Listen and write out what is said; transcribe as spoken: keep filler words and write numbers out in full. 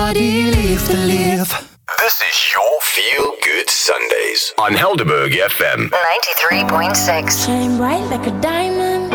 body live to live. This is your Feel Good Sundays on Helderberg F M ninety-three point six. Shine bright like a diamond.